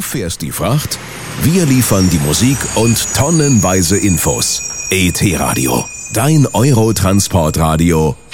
fährst die Fracht, wir liefern die Musik und tonnenweise Infos. ET Radio, dein Eurotransportradio